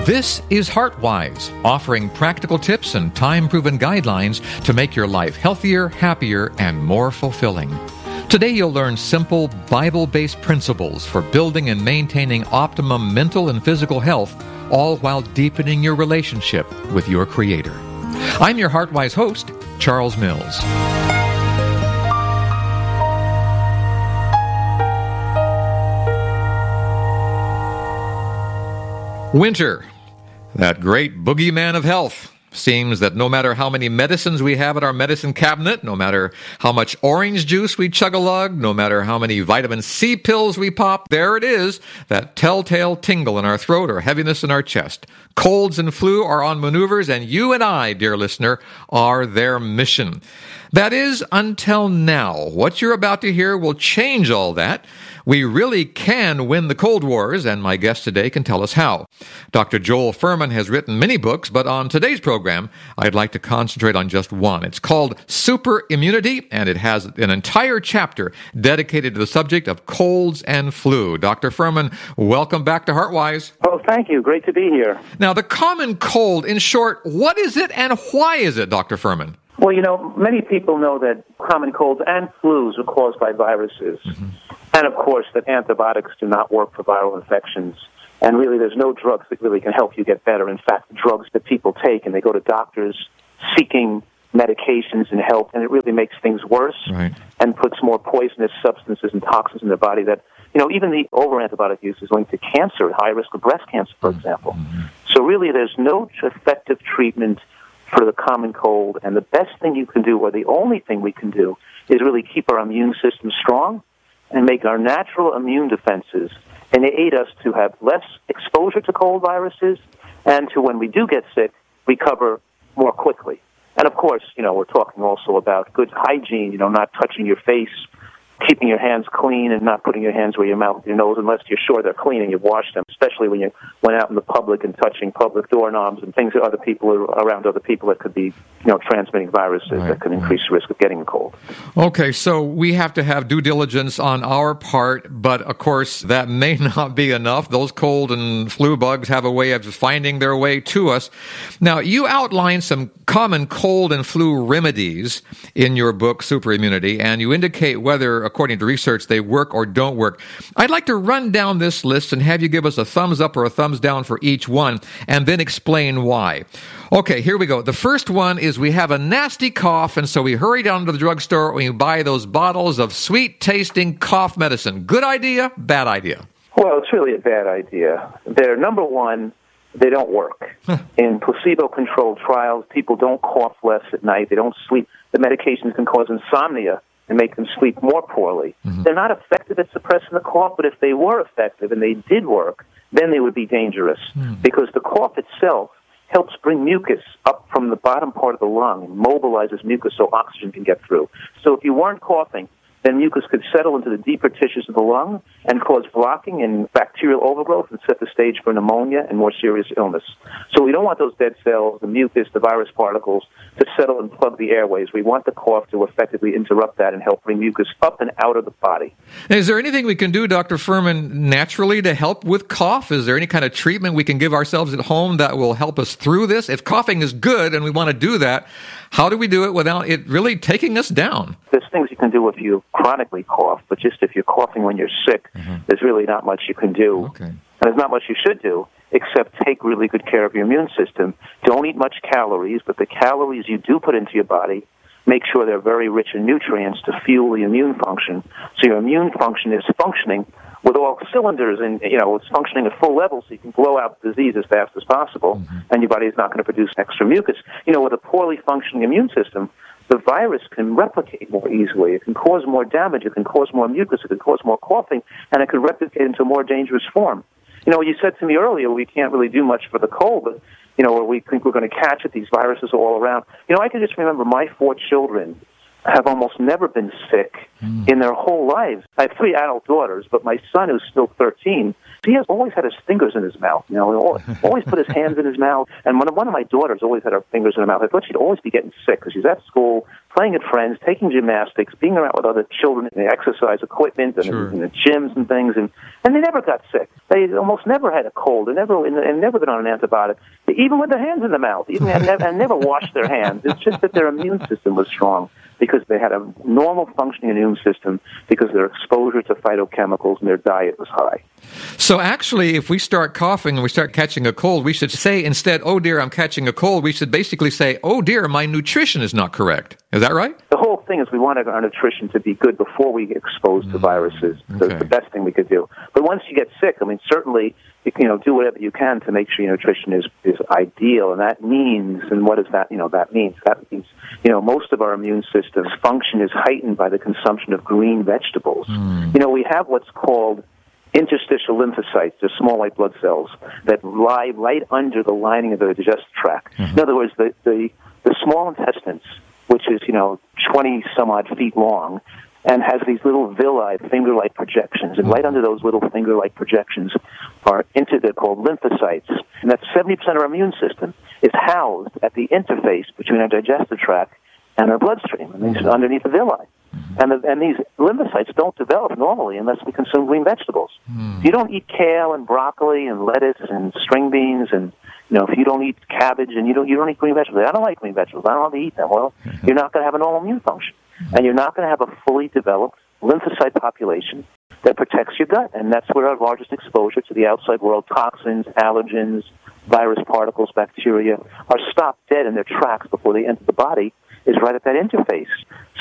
This is HeartWise, offering practical tips and time-proven guidelines to make your life healthier, happier, and more fulfilling. Today you'll learn simple, Bible-based principles for building and maintaining optimum mental and physical health, all while deepening your relationship with your Creator. I'm your HeartWise host, Charles Mills. Winter, that great boogeyman of health. Seems that no matter how many medicines we have at our medicine cabinet, no matter how much orange juice we chug-a-lug, no matter how many vitamin C pills we pop, there it is, that telltale tingle in our throat or heaviness in our chest. Colds and flu are on maneuvers, and you and I, dear listener, are their mission. That is, until now. What you're about to hear will change all that. We really can win the cold wars, and my guest today can tell us how. Dr. Joel Fuhrman has written many books, but on today's program, I'd like to concentrate on just one. It's called Super Immunity, and it has an entire chapter dedicated to the subject of colds and flu. Dr. Fuhrman, welcome back to HeartWise. Oh, thank you. Great to be here. Now, the common cold, in short, what is it and why is it, Dr. Fuhrman? Well, many people know that common colds and flus are caused by viruses. Mm-hmm. And, of course, that antibiotics do not work for viral infections. And really, there's no drugs that really can help you get better. In fact, drugs that people take, and they go to doctors seeking medications and help, and it really makes things worse. Right. And puts more poisonous substances and toxins in their body that, even the over-antibiotic use is linked to cancer, high risk of breast cancer, for example. Mm-hmm. So really, there's no effective treatment for the common cold, and the best thing you can do, or the only thing we can do, is really keep our immune system strong and make our natural immune defenses and aid us to have less exposure to cold viruses and to, when we do get sick, recover more quickly. And of course, we're talking also about good hygiene, not touching your face, keeping your hands clean and not putting your hands where your mouth and your nose unless you're sure they're clean and you've washed them, especially when you went out in the public and touching public doorknobs and things that other people are around other people that could be, transmitting viruses that could increase the risk of getting a cold. Okay, so we have to have due diligence on our part, but of course that may not be enough. Those cold and flu bugs have a way of finding their way to us. Now, you outline some common cold and flu remedies in your book, Super Immunity, and you indicate whether, according to research, they work or don't work. I'd like to run down this list and have you give us a thumbs up or a thumbs down for each one, and then explain why. Okay, here we go. The first one is we have a nasty cough, and so we hurry down to the drugstore and we buy those bottles of sweet-tasting cough medicine. Good idea? Bad idea? Well, it's really a bad idea. They're, number one, they don't work. In placebo-controlled trials, people don't cough less at night. They don't sleep. The medications can cause insomnia and make them sleep more poorly. Mm-hmm. They're not effective at suppressing the cough, but if they were effective and they did work, then they would be dangerous because the cough itself helps bring mucus up from the bottom part of the lung and mobilizes mucus so oxygen can get through. So if you weren't coughing, then mucus could settle into the deeper tissues of the lung and cause blocking and bacterial overgrowth and set the stage for pneumonia and more serious illness. So we don't want those dead cells, the mucus, the virus particles, to settle and plug the airways. We want the cough to effectively interrupt that and help bring mucus up and out of the body. Is there anything we can do, Dr. Fuhrman, naturally to help with cough? Is there any kind of treatment we can give ourselves at home that will help us through this? If coughing is good and we want to do that, how do we do it without it really taking us down? There's things you can do if you chronically cough, but just if you're coughing when you're sick, there's really not much you can do. Okay. And there's not much you should do, except take really good care of your immune system. Don't eat much calories, but the calories you do put into your body, make sure they're very rich in nutrients to fuel the immune function. So your immune function is functioning with all cylinders, and it's functioning at full level, so you can blow out the disease as fast as possible, and your body is not going to produce extra mucus. With a poorly functioning immune system, the virus can replicate more easily. It can cause more damage. It can cause more mucus. It can cause more coughing, and it can replicate into a more dangerous form. You said to me earlier we can't really do much for the cold, but we think we're going to catch it. These viruses are all around. I can just remember my 4 children have almost never been sick in their whole lives. I have 3 adult daughters, but my son, who's still 13, he has always had his fingers in his mouth. He always put his hands in his mouth. And one of my daughters always had her fingers in her mouth. I thought she'd always be getting sick because she's at school, playing with friends, taking gymnastics, being around with other children in the exercise equipment and in the gyms and things, and they never got sick. They almost never had a cold. They never been on an antibiotic, even with their hands in the mouth, and never washed their hands. It's just that their immune system was strong because they had a normal functioning immune system because their exposure to phytochemicals and their diet was high. So actually, if we start coughing and we start catching a cold, we should say instead, "Oh dear, I'm catching a cold." We should basically say, "Oh dear, my nutrition is not correct." Is that right? The whole thing is we want our nutrition to be good before we get exposed to viruses. Okay. That's the best thing we could do. But once you get sick, certainly do whatever you can to make sure your nutrition is ideal, and that means, and what does that that means? That means most of our immune system's function is heightened by the consumption of green vegetables. We have what's called interstitial lymphocytes. They're small white blood cells that lie right under the lining of the digestive tract. In other words, the small intestines, which is 20 some odd feet long, and has these little villi, finger-like projections. And right under those little finger-like projections they're called lymphocytes. And that's 70% of our immune system is housed at the interface between our digestive tract and our bloodstream, and these underneath the villi. And these lymphocytes don't develop normally unless we consume green vegetables. If you don't eat kale and broccoli and lettuce and string beans, and if you don't eat cabbage and you don't eat green vegetables, I don't like green vegetables, I don't want to eat them. Well, you're not going to have a normal immune function, and you're not going to have a fully developed lymphocyte population that protects your gut, and that's where our largest exposure to the outside world, toxins, allergens, virus particles, bacteria, are stopped dead in their tracks before they enter the body, is right at that interface.